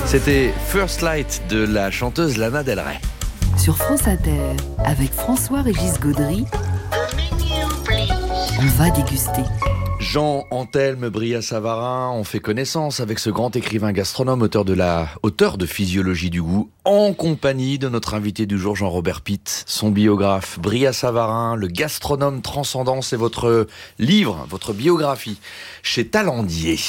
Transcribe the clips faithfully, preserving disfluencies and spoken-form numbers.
C'était First Light de la chanteuse Lana Del Rey. Sur France Inter, avec François-Régis Gaudry, on va déguster. Jean Anthelme Brillat-Savarin, on fait connaissance avec ce grand écrivain gastronome, auteur de la auteur de Physiologie du goût, en compagnie de notre invité du jour, Jean-Robert Pitt, son biographe. Brillat-Savarin, le gastronome transcendant, c'est votre livre, votre biographie, chez Talandier.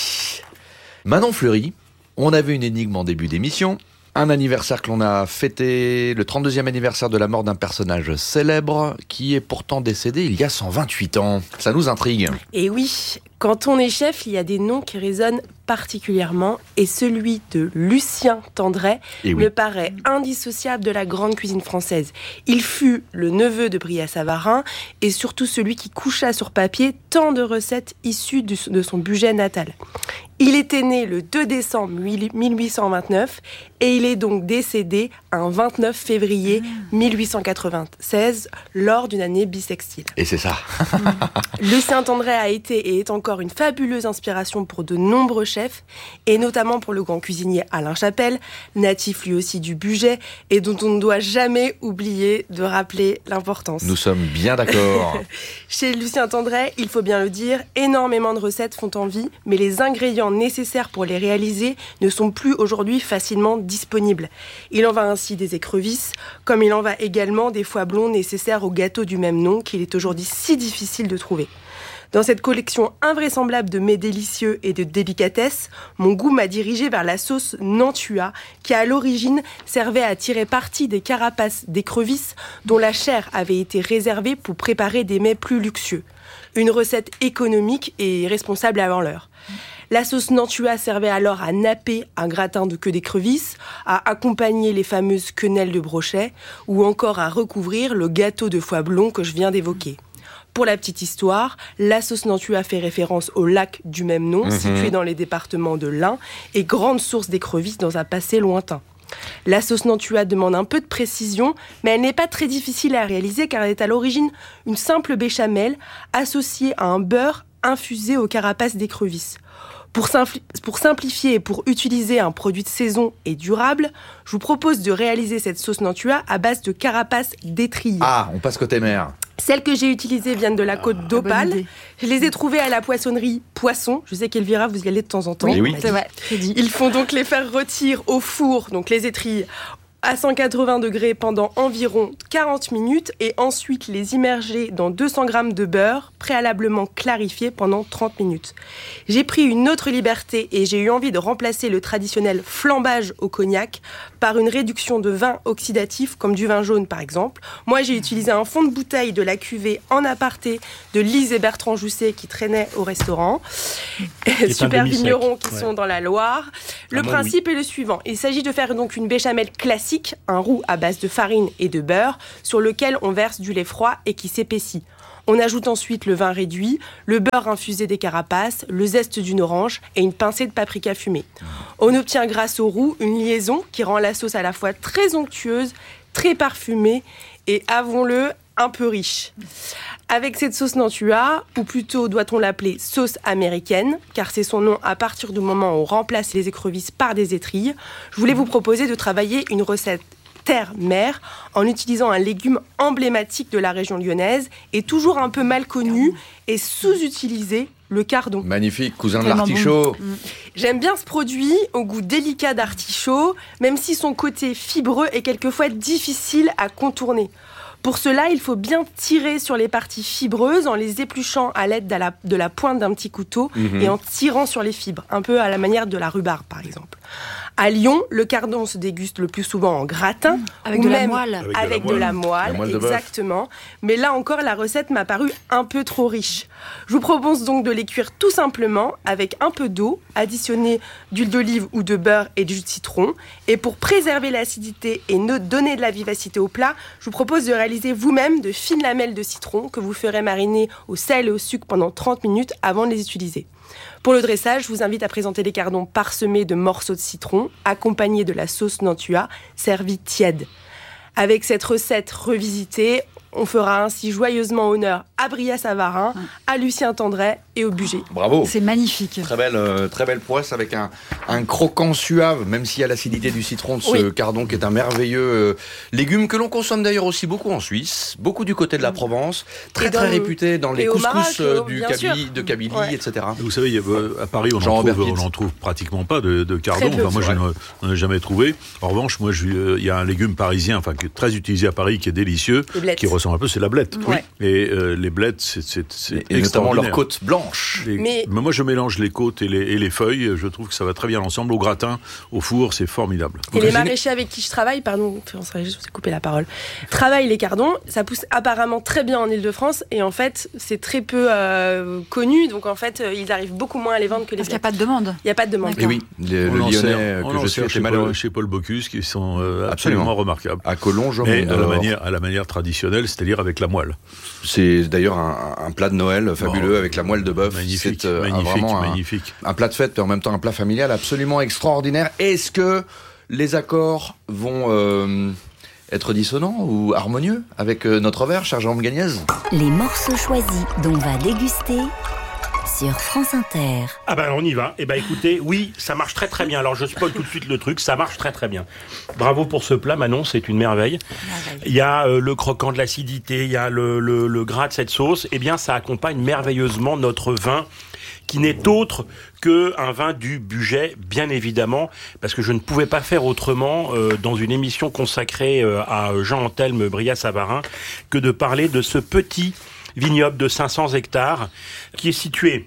Manon Fleury, on avait une énigme en début d'émission. Un anniversaire que l'on a fêté, le trente-deuxième anniversaire de la mort d'un personnage célèbre qui est pourtant décédé il y a cent vingt-huit ans. Ça nous intrigue. Et oui, quand on est chef, il y a des noms qui résonnent particulièrement et celui de Lucien Tendrey oui. me paraît indissociable de la grande cuisine française. Il fut le neveu de Brillat-Savarin et surtout celui qui coucha sur papier tant de recettes issues de son Bugey natal. Il était né le deux décembre mille huit cent vingt-neuf et il est donc décédé un vingt-neuf février mille huit cent quatre-vingt-seize lors d'une année bissextile. Et c'est ça. Lucien Tendrey a été et est encore une fabuleuse inspiration pour de nombreux chefs et notamment pour le grand cuisinier Alain Chapelle, natif lui aussi du Bugey et dont on ne doit jamais oublier de rappeler l'importance. Nous sommes bien d'accord. Chez Lucien Tendrey, il faut bien le dire, énormément de recettes font envie, mais les ingrédients nécessaires pour les réaliser ne sont plus aujourd'hui facilement disponibles. Il en va ainsi des écrevisses, comme il en va également des foies blonds nécessaires au gâteau du même nom qu'il est aujourd'hui si difficile de trouver. Dans cette collection invraisemblable de mets délicieux et de délicatesses, mon goût m'a dirigé vers la sauce Nantua, qui à l'origine servait à tirer parti des carapaces d'écrevisses dont la chair avait été réservée pour préparer des mets plus luxueux. Une recette économique et responsable avant l'heure. La sauce Nantua servait alors à napper un gratin de queue d'écrevisse, à accompagner les fameuses quenelles de brochet ou encore à recouvrir le gâteau de foie blond que je viens d'évoquer. Pour la petite histoire, la sauce Nantua fait référence au lac du même nom, mmh. situé dans les départements de l'Ain et grande source d'écrevisses dans un passé lointain. La sauce Nantua demande un peu de précision, mais elle n'est pas très difficile à réaliser car elle est à l'origine une simple béchamel associée à un beurre infusé aux carapaces d'écrevisses. Pour, simpli- pour simplifier et pour utiliser un produit de saison et durable, je vous propose de réaliser cette sauce Nantua à base de carapaces d'étrille. Ah, on passe côté mer. Celles que j'ai utilisées viennent de la côte ah, d'Opale. Je les ai trouvées à la poissonnerie Poisson. Je sais qu'Elvira, vous y allez de temps en temps. Oui, oui. C'est vrai. Ils font donc les faire rôtir au four, donc les étrilles, à cent quatre-vingts degrés pendant environ quarante minutes et ensuite les immerger dans deux cents grammes de beurre préalablement clarifié pendant trente minutes. J'ai pris une autre liberté et j'ai eu envie de remplacer le traditionnel flambage au cognac par une réduction de vin oxydatif comme du vin jaune par exemple. Moi j'ai utilisé un fond de bouteille de la cuvée en aparté de Lise et Bertrand Jousset qui traînaient au restaurant. Super vignerons qui ouais. sont dans la Loire. Le ah principe oui. est le suivant. Il s'agit de faire donc une béchamel classique, un roux à base de farine et de beurre sur lequel on verse du lait froid et qui s'épaissit. On ajoute ensuite le vin réduit, le beurre infusé des carapaces, le zeste d'une orange et une pincée de paprika fumée. On obtient grâce au roux une liaison qui rend la sauce à la fois très onctueuse, très parfumée et, avouons-le, un peu riche. Avec cette sauce Nantua, ou plutôt doit-on l'appeler sauce américaine, car c'est son nom à partir du moment où on remplace les écrevisses par des étrilles, je voulais vous proposer de travailler une recette terre-mer en utilisant un légume emblématique de la région lyonnaise et toujours un peu mal connu et sous-utilisé, le cardon. Magnifique, cousin de l'artichaut. Bon. J'aime bien ce produit au goût délicat d'artichaut, même si son côté fibreux est quelquefois difficile à contourner. Pour cela, il faut bien tirer sur les parties fibreuses en les épluchant à l'aide de la, de la pointe d'un petit couteau mmh. et en tirant sur les fibres, un peu à la manière de la rhubarbe par exemple. À Lyon, le cardon se déguste le plus souvent en gratin, mmh, avec ou de même la moelle. Avec, avec de la moelle, de la moelle exactement. Mais là encore, la recette m'a paru un peu trop riche. Je vous propose donc de les cuire tout simplement avec un peu d'eau, additionnée d'huile d'olive ou de beurre et de jus de citron. Et pour préserver l'acidité et donner de la vivacité au plat, je vous propose de réaliser vous-même de fines lamelles de citron que vous ferez mariner au sel et au sucre pendant trente minutes avant de les utiliser. Pour le dressage, je vous invite à présenter les cardons parsemés de morceaux de citron, accompagnés de la sauce Nantua, servie tiède. Avec cette recette revisitée, on fera ainsi joyeusement honneur à Brillat-Savarin, à Lucien Tendrey et et au budget. Bravo. C'est magnifique. Très belle, euh, très belle prouesse avec un, un croquant suave, même s'il y a l'acidité du citron de ce Oui. cardon qui est un merveilleux euh, légume que l'on consomme d'ailleurs aussi beaucoup en Suisse, beaucoup du côté de la Provence, très Et dans très le- réputé dans les et au couscous Maroc, euh, euh, du bien Kabylie, sûr. de Kabylie, Ouais. et cetera. Vous savez, il y a, euh, à Paris, on Jean n'en Robert trouve, Pitt. on n'en trouve pratiquement pas de, de cardon. Très peu, Enfin, moi, c'est je vrai. n'en n'en ai jamais trouvé. En revanche, moi, je- euh, il y a un légume parisien, enfin, qui est très utilisé à Paris, qui est délicieux, Les blettes. qui ressemble un peu, c'est la blette. Ouais. Et euh, les blettes, c'est, c'est, c'est Et, et notamment leur extraordinaire. côte blanche. Les- Mais- mais moi, je mélange les côtes et les, et les feuilles. Je trouve que ça va très bien ensemble. Au gratin, au four, c'est formidable. Et les cuisinez- maraîchers avec qui je travaille, pardon, Florence Régis, je vous ai coupé la parole, travaillent les cardons. Ça pousse apparemment très bien en Ile-de-France et en fait, c'est très peu euh, connu. Donc en fait, euh, ils arrivent beaucoup moins à les vendre que les Parce qu'il n'y a blettes. pas de demande. Il n'y a pas de demande. Et oui, le, On le en Lyonnais sert- euh, on que en je sert suis chez est malheureux. Paul, chez Paul Bocuse, qui sont euh, Absolument. absolument remarquables. À Collonges, au Mais Mont à la, d'Or. manière, à la manière traditionnelle, c'est-à-dire avec la moelle. C'est d'ailleurs un, un plat de Noël fabuleux Oh, avec la moelle de bœuf. Magnifique, C'est euh, un- magnifique, vraiment un- magnifique. Un plat de fête, mais en même temps un plat familial absolument extraordinaire. Est-ce que les accords vont euh, être dissonants ou harmonieux avec euh, notre verre, cher Jérôme Gagnez? Les morceaux choisis dont va déguster sur France Inter. Ah ben on y va. Eh ben écoutez, oui, ça marche très très bien. Alors je spoil tout de suite le truc, ça marche très très bien. Bravo pour ce plat, Manon, c'est une merveille. Il y a euh, le croquant de l'acidité, il y a le, le, le gras de cette sauce. Eh bien ça accompagne merveilleusement notre vin, qui n'est autre qu'un vin du budget, bien évidemment, parce que je ne pouvais pas faire autrement euh, dans une émission consacrée euh, à Jean-Anthelme Brillat-Savarin que de parler de ce petit vignoble de cinq cents hectares qui est situé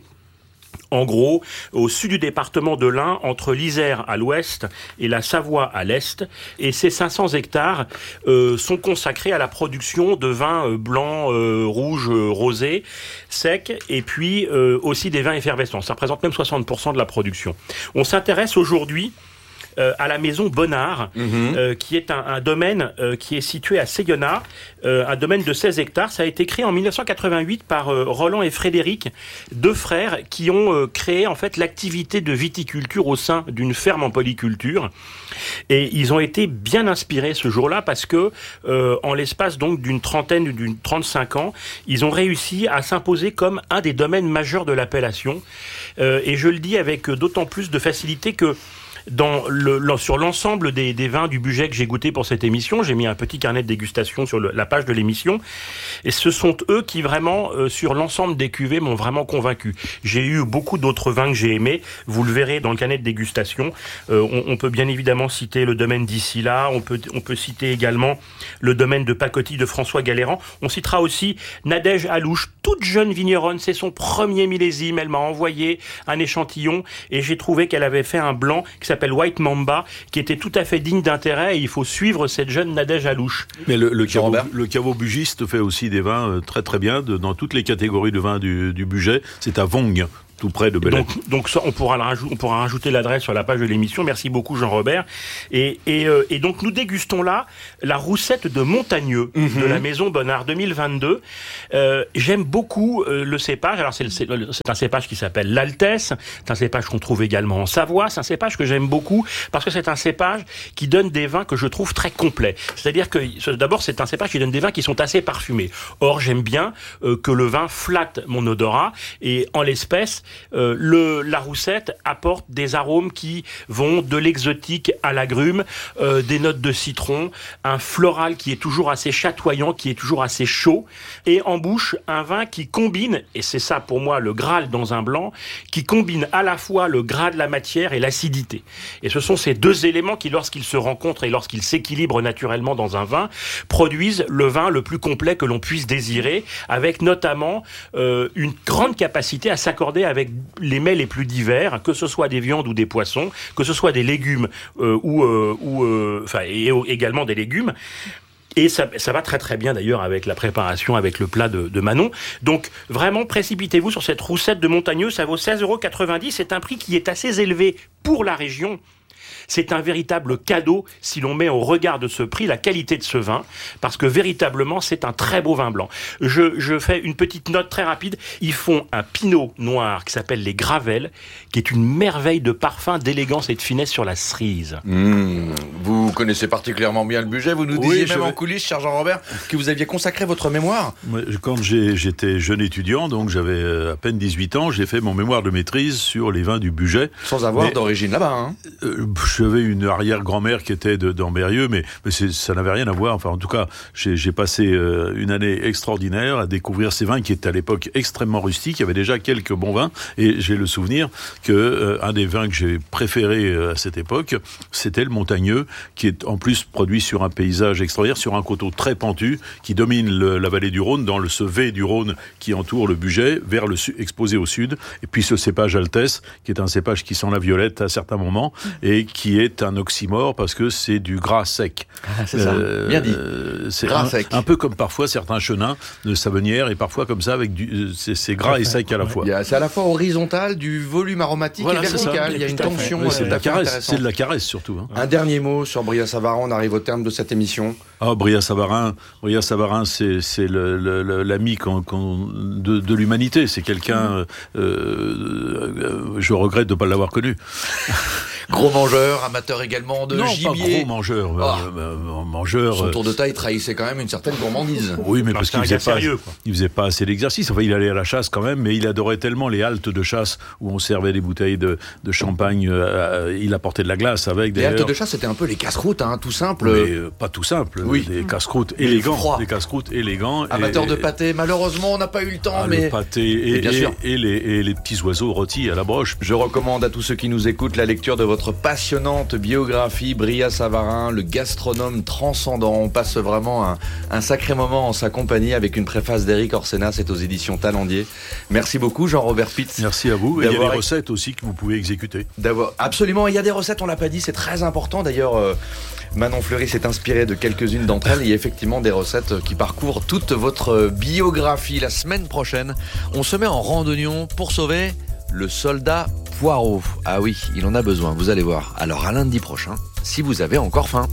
en gros, au sud du département de l'Ain, entre l'Isère à l'ouest et la Savoie à l'est. Et ces cinq cents hectares euh, sont consacrés à la production de vins euh, blancs, euh, rouges, euh, rosés, secs, et puis euh, aussi des vins effervescents. Ça représente même soixante pour cent de la production. On s'intéresse aujourd'hui Euh, à la maison Bonnard, Mhm. euh, qui est un, un domaine euh, qui est situé à Séguenat, euh, un domaine de seize hectares. Ça a été créé en mille neuf cent quatre-vingt-huit par euh, Roland et Frédéric, deux frères qui ont euh, créé en fait l'activité de viticulture au sein d'une ferme en polyculture. Et ils ont été bien inspirés ce jour-là parce que euh, en l'espace donc d'une trentaine, d'une trente-cinq ans, ils ont réussi à s'imposer comme un des domaines majeurs de l'appellation. Euh, et je le dis avec d'autant plus de facilité que dans le, le- sur l'ensemble des, des vins du budget que j'ai goûté pour cette émission, j'ai mis un petit carnet de dégustation sur le, la page de l'émission, et ce sont eux qui vraiment, euh, sur l'ensemble des cuvées, m'ont vraiment convaincu. J'ai eu beaucoup d'autres vins que j'ai aimés, vous le verrez dans le carnet de dégustation. Euh, on, on peut bien évidemment citer le domaine d'Issila, on peut, on peut citer également le domaine de Pacotille de François Galéran. On citera aussi Nadège Alouche, toute jeune vigneronne, c'est son premier millésime, elle m'a envoyé un échantillon, et j'ai trouvé qu'elle avait fait un blanc qui s'appelle White Mamba, qui était tout à fait digne d'intérêt, et il faut suivre cette jeune Nadège Alouche. Mais le, le, caveau, Robert le caveau bugiste fait aussi des vins euh, très très bien de- dans toutes les catégories de vins du, du budget. C'est à Vong, tout près de Belley. Donc, donc ça, on pourra, le rajou- on pourra rajouter l'adresse sur la page de l'émission. Merci beaucoup, Jean-Robert. Et, et, euh, et donc, nous dégustons là la roussette de Montagneux de la Maison Bonnard deux mille vingt-deux. Euh, j'aime beaucoup euh, le cépage. Alors, c'est, le- c'est, le- c'est un cépage qui s'appelle l'Altesse. C'est un cépage qu'on trouve également en Savoie. C'est un cépage que j'aime beaucoup parce que c'est un cépage qui donne des vins que je trouve très complets. C'est-à-dire que, ce- d'abord, c'est un cépage qui donne des vins qui sont assez parfumés. Or, j'aime bien euh, que le vin flatte mon odorat. Et en l'espèce, Euh, le, la roussette apporte des arômes qui vont de l'exotique à l'agrume, euh, des notes de citron, un floral qui est toujours assez chatoyant, qui est toujours assez chaud, et en bouche, un vin qui combine, et c'est ça pour moi le Graal dans un blanc, qui combine à la fois le gras de la matière et l'acidité. Et ce sont ces deux éléments qui, lorsqu'ils se rencontrent et lorsqu'ils s'équilibrent naturellement dans un vin, produisent le vin le plus complet que l'on puisse désirer, avec notamment euh, une grande capacité à s'accorder avec les mets les plus divers, que ce soit des viandes ou des poissons, que ce soit des légumes euh, ou, euh, ou euh, enfin, et, et également des légumes. Et ça, ça va très très bien d'ailleurs avec la préparation, avec le plat de, de Manon. Donc vraiment, précipitez-vous sur cette roussette de Montagneux, ça vaut seize euros quatre-vingt-dix, c'est un prix qui est assez élevé pour la région. C'est un véritable cadeau si l'on met au regard de ce prix la qualité de ce vin, parce que véritablement c'est un très beau vin blanc. Je, je fais une petite note très rapide. Ils font un pinot noir qui s'appelle les Gravelles, qui est une merveille de parfum, d'élégance et de finesse sur la cerise. Mmh. Vous connaissez particulièrement bien le budget. Vous nous disiez Oui, même je... en coulisses, cher Jean-Robert, que vous aviez consacré votre mémoire. Quand j'ai, j'étais jeune étudiant, donc j'avais à peine dix-huit ans, j'ai fait mon mémoire de maîtrise sur les vins du budget. Sans avoir mais, d'origine là-bas. Hein. Euh, j'avais une arrière-grand-mère qui était de, d'Ambérieux, mais, mais c'est, ça n'avait rien à voir. Enfin, en tout cas, j'ai, j'ai passé euh, une année extraordinaire à découvrir ces vins qui étaient à l'époque extrêmement rustiques. Il y avait déjà quelques bons vins, et j'ai le souvenir que euh, un des vins que j'ai préféré euh, à cette époque, c'était le Montagneux, qui est en plus produit sur un paysage extraordinaire, sur un coteau très pentu, qui domine le, la vallée du Rhône, dans le ce V du Rhône qui entoure le budget, vers le su- exposé au sud. Et puis ce cépage Altesse, qui est un cépage qui sent la violette à certains moments, et qui est un oxymore parce que c'est du gras sec. Ah, c'est euh, ça, bien dit. C'est gras un, sec. Un peu comme parfois certains chenins de Savenière, et parfois comme ça, avec du, c'est, c'est gras et sec à la fois. Il y a, c'est à la fois horizontal, du volume aromatique voilà, et vertical. Il y a une tension. Oui, c'est, de la caresse, c'est de la caresse surtout. Hein. Un dernier mot sur Brillat-Savarin, on arrive au terme de cette émission. Ah, Brillat-Savarin, Brillat-Savarin, c'est, c'est le, le, le, l'ami qu'on, qu'on, de, de l'humanité. C'est quelqu'un, euh, euh, je regrette de ne pas l'avoir connu. Gros mangeur, amateur également de non, gibier. Non, pas gros mangeur. Oh. Euh, euh, mangeur. Son tour de taille trahissait quand même une certaine gourmandise. Oui, mais parce qu'il faisait pas, sérieux, il faisait pas assez d'exercice. Enfin, il allait à la chasse quand même, mais il adorait tellement les haltes de chasse où on servait des bouteilles de, de champagne. Euh, il apportait de la glace avec. Les haltes de chasse, c'était un peu les casse-croûtes, hein, tout simple. Mais euh, pas tout simple. Oui. Des casse-croûtes élégants. Des casse-croûtes élégants. Amateur et, de pâté. Malheureusement, on n'a pas eu le temps, ah, mais le pâté et, bien et, sûr. Et, les, et les petits oiseaux rôtis à la broche. Je recommande à tous ceux qui nous écoutent la lecture de votre passionnante biographie, Brillat-Savarin, le gastronome transcendant. On passe vraiment un, un sacré moment en sa compagnie avec une préface d'Éric Orsena, c'est aux éditions Talendier. Merci beaucoup Jean-Robert Pitz. Merci à vous. Et il y a des recettes aussi que vous pouvez exécuter. D'avoir... Absolument, il y a des recettes, on l'a pas dit, c'est très important. D'ailleurs, euh, Manon Fleury s'est inspirée de quelques-unes d'entre elles. Il y a effectivement des recettes qui parcourent toute votre biographie. La semaine prochaine, on se met en randonnion pour sauver le soldat Poirot. Ah oui, il en a besoin, vous allez voir. Alors à lundi prochain, si vous avez encore faim.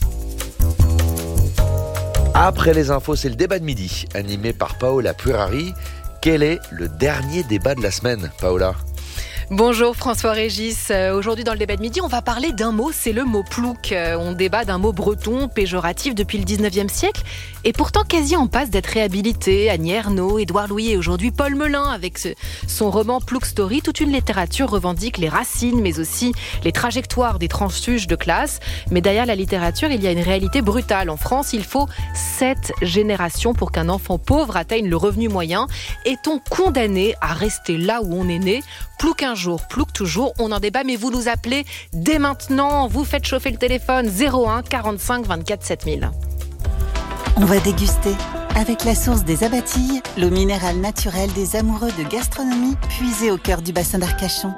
Après les infos, c'est le débat de midi, animé par Paola Purari. Quel est le dernier débat de la semaine, Paola ? Bonjour François-Régis. Euh, aujourd'hui dans le débat de midi, on va parler d'un mot, c'est le mot plouc. Euh, on débat d'un mot breton péjoratif depuis le dix-neuvième siècle et pourtant quasi en passe d'être réhabilité. Annie Ernaux, Édouard Louis et aujourd'hui Paul Melun avec ce, son roman Plouc Story. Toute une littérature revendique les racines mais aussi les trajectoires des transfuges de classe. Mais derrière la littérature, il y a une réalité brutale. En France, il faut sept générations pour qu'un enfant pauvre atteigne le revenu moyen. Est-on condamné à rester là où on est né ? Plouc un jour, plouc toujours, on en débat, mais vous nous appelez dès maintenant. Vous faites chauffer le téléphone zéro un quarante-cinq vingt-quatre sept mille. On va déguster avec la source des Abatilles, l'eau minérale naturelle des amoureux de gastronomie puisée au cœur du bassin d'Arcachon.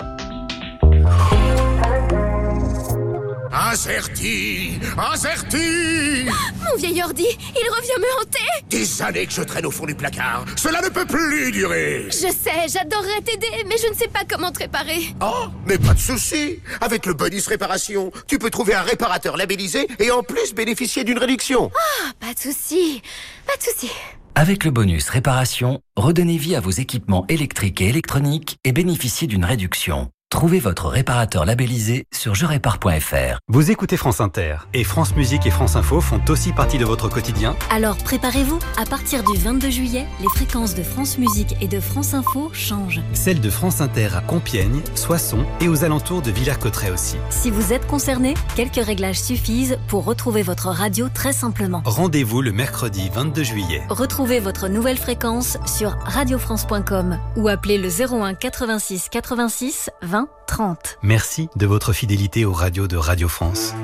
Incerti, incerti. Mon vieil ordi, il revient me hanter. Des années que je traîne au fond du placard. Cela ne peut plus durer. Je sais, j'adorerais t'aider, mais je ne sais pas comment te réparer. Oh, mais pas de souci. Avec le bonus réparation, tu peux trouver un réparateur labellisé et en plus bénéficier d'une réduction. Ah, pas de souci, pas de souci. Avec le bonus réparation, redonnez vie à vos équipements électriques et électroniques et bénéficiez d'une réduction. Trouvez votre réparateur labellisé sur je répare point f r. Vous écoutez France Inter et France Musique et France Info font aussi partie de votre quotidien. Alors préparez-vous, à partir du vingt-deux juillet, les fréquences de France Musique et de France Info changent. Celles de France Inter à Compiègne, Soissons et aux alentours de Villers-Cotterêts aussi. Si vous êtes concerné, quelques réglages suffisent pour retrouver votre radio très simplement. Rendez-vous le mercredi vingt-deux juillet. Retrouvez votre nouvelle fréquence sur radio france point com ou appelez le zéro un quatre-vingt-six quatre-vingt-six vingt trente. Merci de votre fidélité aux radios de Radio France.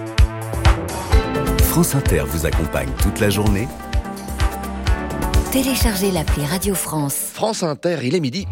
France Inter vous accompagne toute la journée. Téléchargez l'appli Radio France. France Inter, il est midi.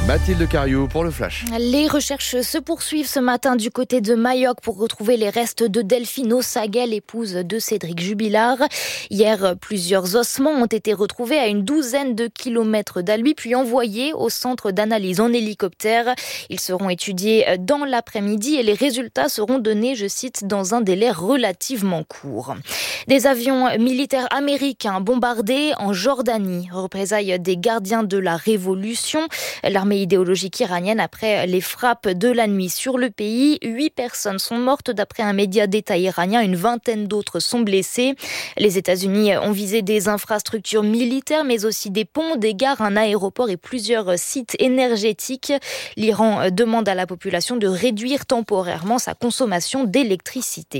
Mathilde Cariou pour le Flash. Les recherches se poursuivent ce matin du côté de Mayotte pour retrouver les restes de Delphine Osaguet, l'épouse de Cédric Jubilard. Hier, plusieurs ossements ont été retrouvés à une douzaine de kilomètres d'Albi, puis envoyés au centre d'analyse en hélicoptère. Ils seront étudiés dans l'après-midi et les résultats seront donnés, je cite, dans un délai relativement court. Des avions militaires américains bombardés en Jordanie, représailles des gardiens de la révolution. L'armée idéologique iranienne après les frappes de la nuit sur le pays. Huit personnes sont mortes d'après un média d'État iranien. Une vingtaine d'autres sont blessées. Les États-Unis ont visé des infrastructures militaires, mais aussi des ponts, des gares, un aéroport et plusieurs sites énergétiques. L'Iran demande à la population de réduire temporairement sa consommation d'électricité.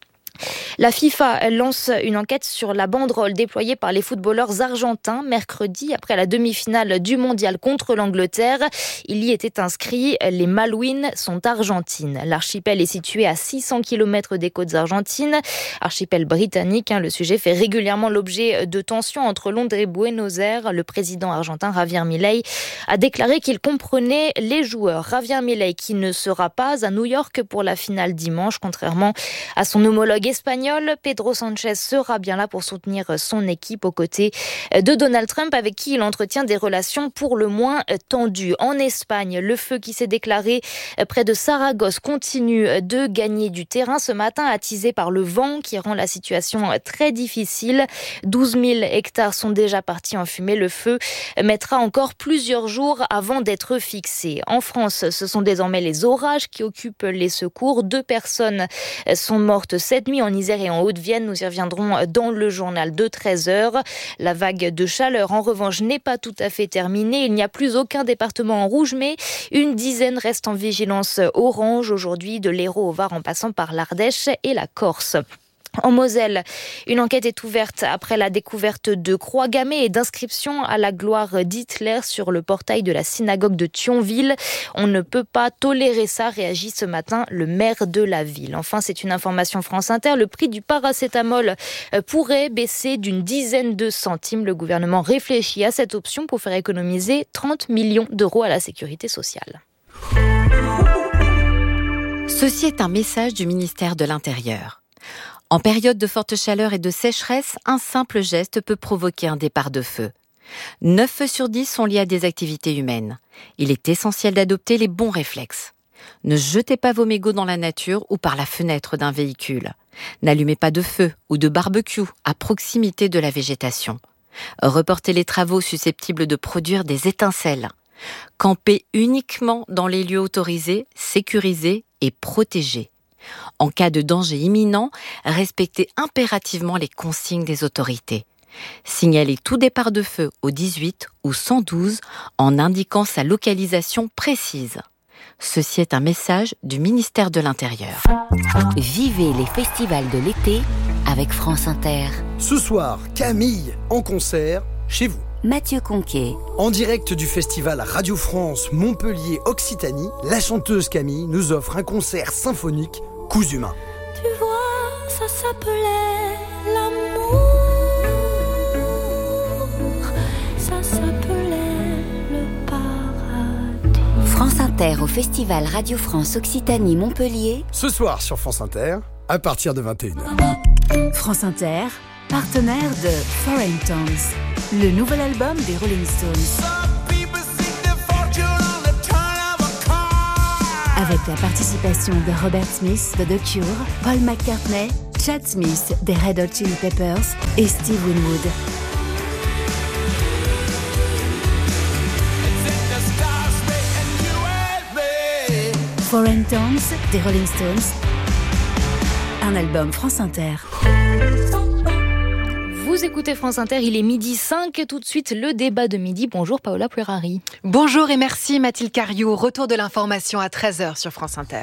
La FIFA lance une enquête sur la banderole déployée par les footballeurs argentins mercredi après la demi-finale du mondial contre l'Angleterre. Il y était inscrit « Les Malouines sont argentines ». L'archipel est situé à six cents kilomètres des côtes argentines. Archipel britannique, hein, le sujet fait régulièrement l'objet de tensions entre Londres et Buenos Aires. Le président argentin Javier Milei a déclaré qu'il comprenait les joueurs. Javier Milei qui ne sera pas à New York pour la finale dimanche, contrairement à son homologue espagnol. Pedro Sanchez sera bien là pour soutenir son équipe aux côtés de Donald Trump avec qui il entretient des relations pour le moins tendues. En Espagne, le feu qui s'est déclaré près de Saragosse continue de gagner du terrain ce matin, attisé par le vent qui rend la situation très difficile. douze mille hectares sont déjà partis en fumée. Le feu mettra encore plusieurs jours avant d'être fixé. En France, ce sont désormais les orages qui occupent les secours. Deux personnes sont mortes cette nuit en Isère et en Haute-Vienne. Nous y reviendrons dans le journal de treize heures. La vague de chaleur, en revanche, n'est pas tout à fait terminée. Il n'y a plus aucun département en rouge, mais une dizaine restent en vigilance orange aujourd'hui, de l'Hérault au Var en passant par l'Ardèche et la Corse. En Moselle, une enquête est ouverte après la découverte de croix gammées et d'inscriptions à la gloire d'Hitler sur le portail de la synagogue de Thionville. On ne peut pas tolérer ça, réagit ce matin le maire de la ville. Enfin, c'est une information France Inter, le prix du paracétamol pourrait baisser d'une dizaine de centimes. Le gouvernement réfléchit à cette option pour faire économiser trente millions d'euros à la sécurité sociale. Ceci est un message du ministère de l'Intérieur. En période de forte chaleur et de sécheresse, un simple geste peut provoquer un départ de feu. neuf feux sur dix sont liés à des activités humaines. Il est essentiel d'adopter les bons réflexes. Ne jetez pas vos mégots dans la nature ou par la fenêtre d'un véhicule. N'allumez pas de feu ou de barbecue à proximité de la végétation. Reportez les travaux susceptibles de produire des étincelles. Campez uniquement dans les lieux autorisés, sécurisés et protégés. En cas de danger imminent, respectez impérativement les consignes des autorités. Signalez tout départ de feu au dix-huit ou cent douze en indiquant sa localisation précise. Ceci est un message du ministère de l'Intérieur. Vivez les festivals de l'été avec France Inter. Ce soir, Camille en concert chez vous. Mathieu Conquet. En direct du festival Radio France Montpellier Occitanie, la chanteuse Camille nous offre un concert symphonique Coups humains. Tu vois, ça s'appelait l'amour. Ça s'appelait le paradis. France Inter au festival Radio France Occitanie Montpellier. Ce soir sur France Inter, à partir de vingt et une heures. France Inter, partenaire de Foreign Tones, le nouvel album des Rolling Stones. Avec la participation de Robert Smith de The Cure, Paul McCartney, Chad Smith des Red Hot Chili Peppers et Steve Winwood. Foreign Tones des Rolling Stones, un album France Inter. Vous écoutez France Inter, il est midi cinq, tout de suite le débat de midi. Bonjour Paola Puerari. Bonjour et merci Mathilde Cariou. Retour de l'information à treize heures sur France Inter.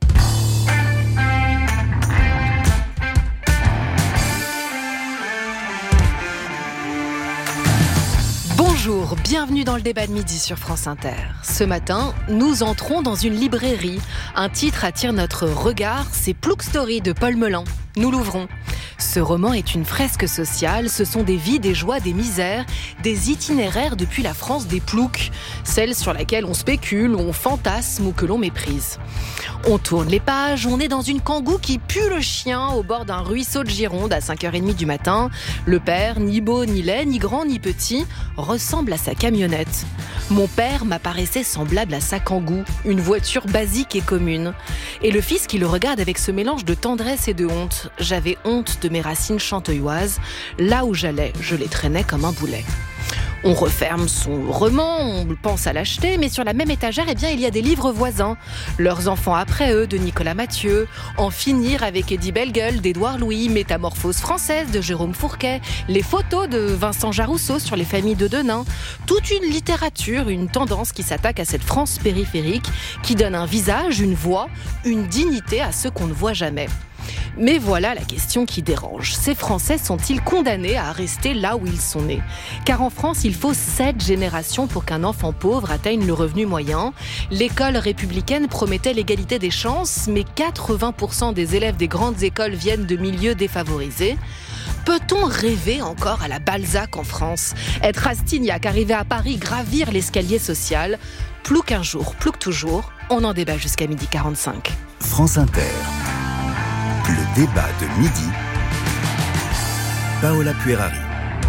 Bonjour, bienvenue dans le débat de midi sur France Inter. Ce matin, nous entrons dans une librairie. Un titre attire notre regard, c'est Plouc Story de Paul Melan. nous l'ouvrons. Ce roman est une fresque sociale, ce sont des vies, des joies, des misères, des itinéraires depuis la France des ploucs, celle sur laquelle on spécule, on fantasme ou que l'on méprise. On tourne les pages, on est dans une kangou qui pue le chien au bord d'un ruisseau de Gironde à cinq heures trente du matin. Le père, ni beau ni laid, ni grand ni petit, ressemble à sa camionnette. Mon père m'apparaissait semblable à sa kangou, une voiture basique et commune. Et le fils qui le regarde avec ce mélange de tendresse et de honte. J'avais honte de mes racines chanteuilloises. Là où j'allais, je les traînais comme un boulet. On referme son roman, on pense à l'acheter, mais sur la même étagère, eh bien, il y a des livres voisins. Leurs enfants après eux, de Nicolas Mathieu, En finir avec Eddie Bellegueule, d'Édouard Louis, Métamorphose française, de Jérôme Fourquet, les photos de Vincent Jarousseau sur les familles de Denain. Toute une littérature, une tendance qui s'attaque à cette France périphérique, qui donne un visage, une voix, une dignité à ceux qu'on ne voit jamais. Mais voilà la question qui dérange. Ces Français sont-ils condamnés à rester là où ils sont nés ? Car en France, il faut sept générations pour qu'un enfant pauvre atteigne le revenu moyen. L'école républicaine promettait l'égalité des chances, mais quatre-vingts pour cent des élèves des grandes écoles viennent de milieux défavorisés. Peut-on rêver encore à la Balzac en France ? Être Rastignac, arriver à Paris, gravir l'escalier social ? Plouc un jour, plouc toujours, on en débat jusqu'à midi quarante-cinq. France Inter. Le débat de midi. Paola Puerari.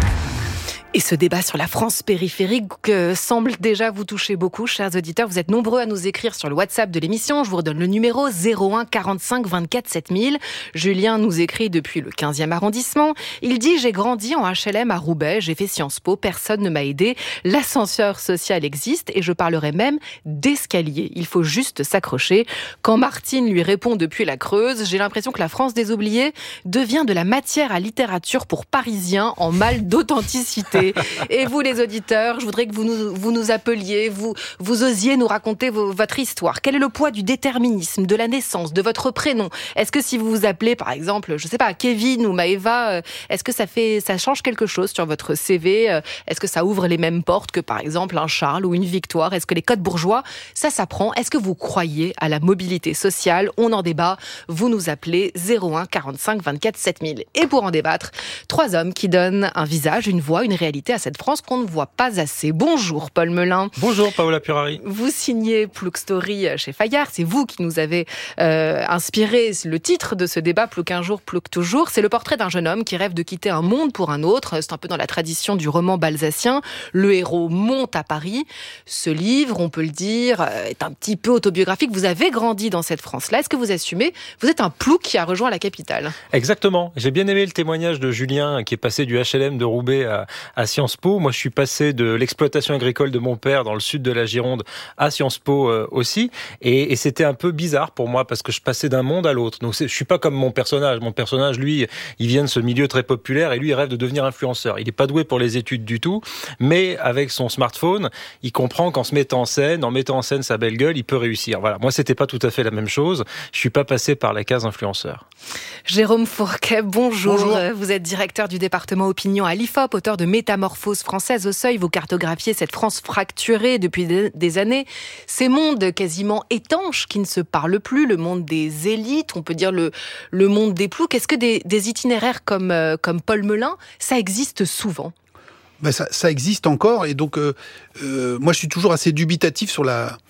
Et ce débat sur la France périphérique euh, semble déjà vous toucher beaucoup, chers auditeurs. Vous êtes nombreux à nous écrire sur le WhatsApp de l'émission. Je vous redonne le numéro zéro un quarante-cinq vingt-quatre sept mille. Julien nous écrit depuis le quinzième arrondissement. Il dit « J'ai grandi en H L M à Roubaix, j'ai fait Sciences Po, personne ne m'a aidé. L'ascenseur social existe et je parlerai même d'escalier. Il faut juste s'accrocher. » Quand Martine lui répond depuis la Creuse, j'ai l'impression que la France des oubliés devient de la matière à littérature pour Parisiens en mal d'authenticité. Et vous, les auditeurs, je voudrais que vous nous, vous nous appeliez, vous, vous osiez nous raconter vos, votre histoire. Quel est le poids du déterminisme, de la naissance, de votre prénom ? Est-ce que si vous vous appelez, par exemple, je sais pas, Kevin ou Maëva, est-ce que ça fait, ça change quelque chose sur votre C V ? Est-ce que ça ouvre les mêmes portes que, par exemple, un Charles ou une Victoire ? Est-ce que les codes bourgeois, ça s'apprend ? Est-ce que vous croyez à la mobilité sociale ? On en débat. Vous nous appelez zéro un quarante-cinq vingt-quatre sept mille. Et pour en débattre, trois hommes qui donnent un visage, une voix, une réalité à cette France qu'on ne voit pas assez. Bonjour Paul Melun. Bonjour Paola Puerari. Vous signez Plouc Story chez Fayard, c'est vous qui nous avez euh, inspiré le titre de ce débat, Plouc un jour, Plouc toujours. C'est le portrait d'un jeune homme qui rêve de quitter un monde pour un autre. C'est un peu dans la tradition du roman balzacien. Le héros monte à Paris. Ce livre, on peut le dire, est un petit peu autobiographique. Vous avez grandi dans cette France-là. Est-ce que vous assumez ? Vous êtes un plouc qui a rejoint la capitale. Exactement. J'ai bien aimé le témoignage de Julien qui est passé du H L M de Roubaix à, à Sciences Po. Moi, je suis passé de l'exploitation agricole de mon père dans le sud de la Gironde à Sciences Po euh, aussi. Et, et c'était un peu bizarre pour moi parce que je passais d'un monde à l'autre. Donc, je suis pas comme mon personnage. Mon personnage, lui, il vient de ce milieu très populaire et lui, il rêve de devenir influenceur. Il n'est pas doué pour les études du tout, mais avec son smartphone, il comprend qu'en se mettant en scène, en mettant en scène sa belle gueule, il peut réussir. Voilà. Moi, c'était pas tout à fait la même chose. Je suis pas passé par la case influenceur. Jérôme Fourquet, bonjour. Bonjour. Vous êtes directeur du département opinion à l'I F O P, auteur de Métamorphose française au Seuil. Vous cartographiez cette France fracturée depuis des années. Ces mondes quasiment étanches qui ne se parlent plus, le monde des élites, on peut dire le, le monde des ploucs. Est-ce que des, des itinéraires comme, euh, comme Paul Melun, ça existe souvent ? Ben ça, ça existe encore et donc euh, euh, moi je suis toujours assez dubitatif sur la...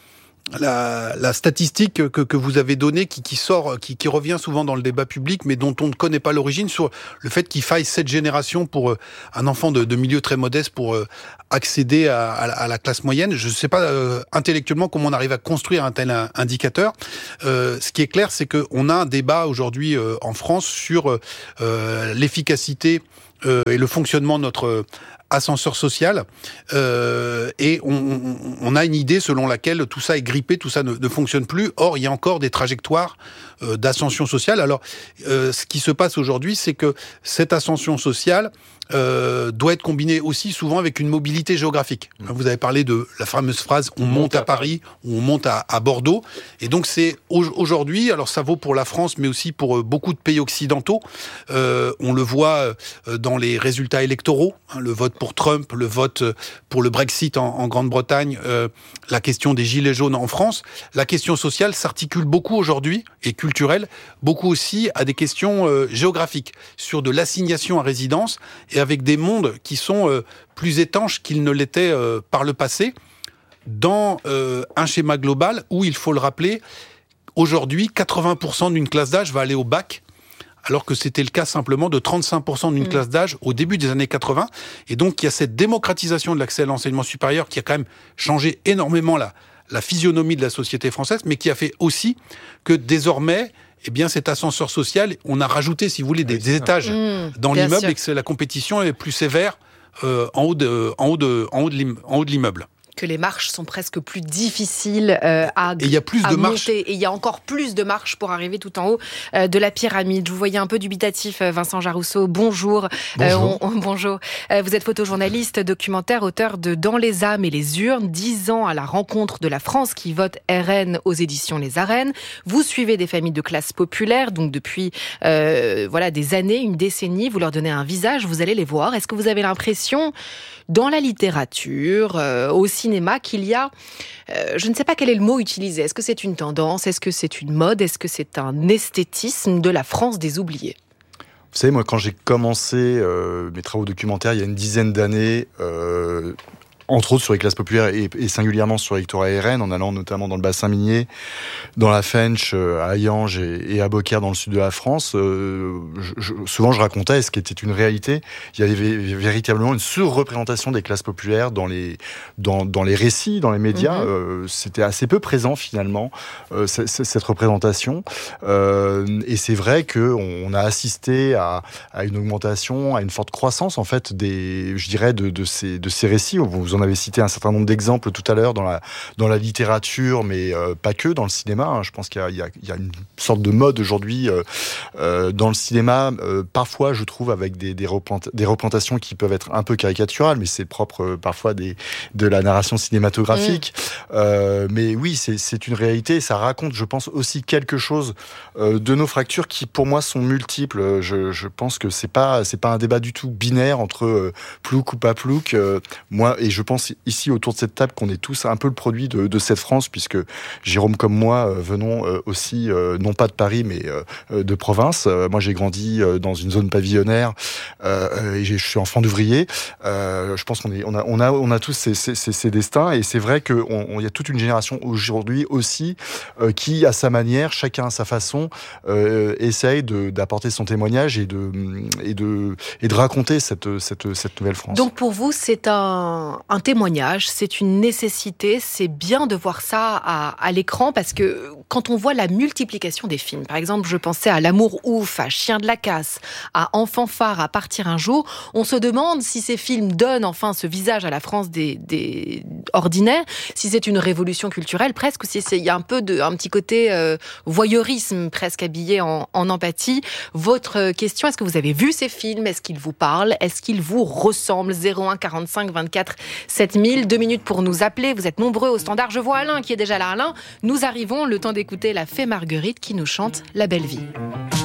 La, la statistique que, que vous avez donnée, qui, qui sort, qui, qui revient souvent dans le débat public, mais dont on ne connaît pas l'origine, sur le fait qu'il faille sept générations pour euh, un enfant de, de milieu très modeste pour euh, accéder à, à, à la classe moyenne. Je ne sais pas euh, intellectuellement comment on arrive à construire un tel indicateur. Euh, ce qui est clair, c'est qu'on a un débat aujourd'hui euh, en France sur euh, l'efficacité euh, et le fonctionnement de notre ascenseur social, euh, et on, on, on a une idée selon laquelle tout ça est grippé, tout ça ne, ne fonctionne plus. Or, il y a encore des trajectoires euh, d'ascension sociale. Alors, euh, ce qui se passe aujourd'hui, c'est que cette ascension sociale, euh, doit être combiné aussi souvent avec une mobilité géographique. Vous avez parlé de la fameuse phrase « on monte à Paris » ou « on monte à, à Bordeaux ». Et donc c'est aujourd'hui, alors ça vaut pour la France, mais aussi pour beaucoup de pays occidentaux. Euh, on le voit dans les résultats électoraux, hein, le vote pour Trump, le vote pour le Brexit en, en Grande-Bretagne, euh, la question des gilets jaunes en France. La question sociale s'articule beaucoup aujourd'hui, et culturelle, beaucoup aussi à des questions euh, géographiques, sur de l'assignation à résidence, et avec des mondes qui sont euh, plus étanches qu'ils ne l'étaient euh, par le passé, dans euh, un schéma global où, il faut le rappeler, aujourd'hui, quatre-vingts pour cent d'une classe d'âge va aller au bac, alors que c'était le cas simplement de trente-cinq pour cent d'une mmh. classe d'âge au début des années quatre-vingts. Et donc, il y a cette démocratisation de l'accès à l'enseignement supérieur qui a quand même changé énormément la, la physionomie de la société française, mais qui a fait aussi que désormais, eh bien, cet ascenseur social, on a rajouté, si vous voulez, des, des étages mmh, dans l'immeuble sûr. Et que la compétition est plus sévère euh, en haut de, en haut de, en haut de l'immeuble. Que les marches sont presque plus difficiles euh, à, et il y a plus à de monter. Marches. Et il y a encore plus de marches pour arriver tout en haut euh, de la pyramide. Je vous voyais un peu dubitatif, Vincent Jarousseau. Bonjour. Bonjour. Euh, on, on, bonjour. Euh, vous êtes photojournaliste, documentaire, auteur de Dans les âmes et les urnes, dix ans à la rencontre de la France qui vote R N aux éditions Les Arènes. Vous suivez des familles de classe populaire, donc depuis euh, voilà des années, une décennie. Vous leur donnez un visage, vous allez les voir. Est-ce que vous avez l'impression, dans la littérature, euh, au cinéma, qu'il y a, euh, je ne sais pas quel est le mot utilisé, est-ce que c'est une tendance, est-ce que c'est une mode, est-ce que c'est un esthétisme de la France des oubliés ? Vous savez, moi, quand j'ai commencé euh, mes travaux documentaires il y a une dizaine d'années, euh, entre autres sur les classes populaires et, et singulièrement sur l'électorat R N, en allant notamment dans le bassin minier, dans la Fench, à Hayange et, et à Beaucaire dans le sud de la France, euh, je, je, souvent je racontais ce qui était une réalité. Il y avait vé- véritablement une surreprésentation des classes populaires dans les, dans, dans les récits, dans les médias. Mmh. Euh, c'était assez peu présent finalement, euh, c- c- cette représentation. Euh, et c'est vrai qu'on on a assisté à, à une augmentation, à une forte croissance en fait des, je dirais, de, de, ces, de ces récits. Vous en avez cité un certain nombre d'exemples tout à l'heure dans la, dans la littérature, mais euh, pas que dans le cinéma. Hein. Je pense qu'il y a, il y a, il y a une sorte de mode aujourd'hui euh, euh, dans le cinéma, euh, parfois je trouve avec des, des, représent- des représentations qui peuvent être un peu caricaturales, mais c'est propre euh, parfois des, de la narration cinématographique. Mmh. Euh, mais oui, c'est, c'est une réalité. Ça raconte, je pense, aussi quelque chose euh, de nos fractures qui, pour moi, sont multiples. Je, je pense que c'est pas, c'est pas un débat du tout binaire entre euh, plouc ou pas plouc. Euh, moi, et je Je pense ici autour de cette table qu'on est tous un peu le produit de, de cette France, puisque Jérôme comme moi euh, venons euh, aussi euh, non pas de Paris mais euh, de province. Euh, moi j'ai grandi euh, dans une zone pavillonnaire euh, et je suis enfant d'ouvrier. Euh, je pense qu'on est, on a, on a, on a tous ces, ces, ces, ces destins et c'est vrai qu'il y a toute une génération aujourd'hui aussi euh, qui, à sa manière, chacun à sa façon, euh, essaye de, d'apporter son témoignage et de, et de, et de raconter cette, cette, cette nouvelle France. Donc pour vous, c'est un, un témoignage, c'est une nécessité, c'est bien de voir ça à, à l'écran parce que quand on voit la multiplication des films, par exemple, je pensais à L'amour ouf, à Chien de la casse, à Enfant phare, à Partir un jour, on se demande si ces films donnent enfin ce visage à la France des, des ordinaires, si c'est une révolution culturelle presque, ou si il y a un peu de, un petit côté euh, voyeurisme presque habillé en, en empathie. Votre question, est-ce que vous avez vu ces films? Est-ce qu'ils vous parlent? Est-ce qu'ils vous ressemblent? zéro un quarante-cinq vingt-quatre sept mille, deux minutes pour nous appeler. Vous êtes nombreux au standard. Je vois Alain qui est déjà là. Alain, nous arrivons, le temps d'écouter la Fée Marguerite qui nous chante La Belle Vie.